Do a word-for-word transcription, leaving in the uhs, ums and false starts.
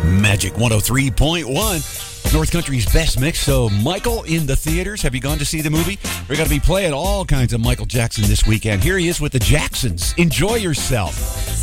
Magic one oh three point one, North Country's best mix. So, Michael in the theaters. Have you gone to see the movie? We're going to be playing all kinds of Michael Jackson this weekend. Here he is with the Jacksons. Enjoy yourself.